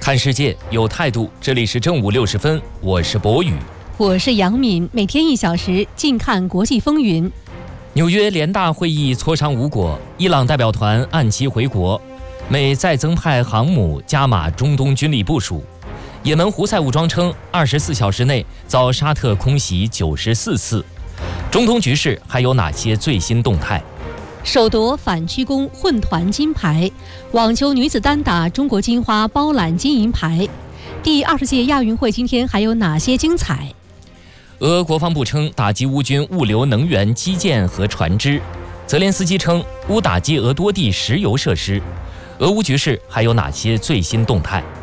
看世界有态度，这里是正午60分，我是博宇， 我是杨敏，每天1小时，近看国际风云。 纽约联大会议磋商无果，伊朗代表团按期回国，美再增派航母加码中东军力部署。也门胡塞武装称，24小时内遭沙特空袭94次。中东局势还有哪些最新动态？ 首夺反曲弓混团金牌，网球女子单打中国金花包揽金银牌。第20届亚运会今天还有哪些精彩？ 俄国防部称打击乌军物流能源基建和船只，泽连斯基称乌打击俄多地石油设施。俄乌局势还有哪些最新动态？